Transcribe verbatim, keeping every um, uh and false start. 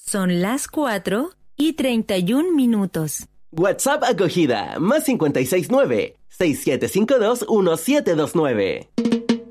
Son las cuatro y treinta y un minutos. WhatsApp acogida, más cincuenta y seis nueve, seis siete cinco dos, uno siete dos nueve.